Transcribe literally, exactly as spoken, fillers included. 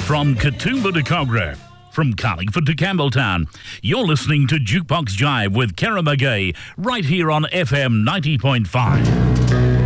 From Katoomba to Kogarah, from Carlingford to Campbelltown, you're listening to Jukebox Jive with Kara McGee, right here on F M ninety point five.